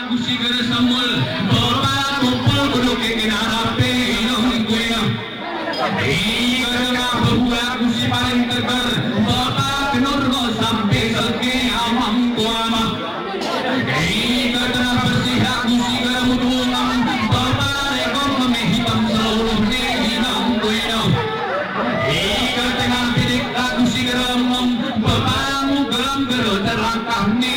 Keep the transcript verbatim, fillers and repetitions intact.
aku si gara samul bapak kumpul kudu kekinarape inong kuya iya gara bahwa aku si paling tegar bapak kenurgo sampai selke amam kuama iya gara bersih aku si gara mudulang bapak rekong memehitam seluruh ne inong kuya iya gara tengah bidik aku si gara mom bapak mu geram gero terangkah ne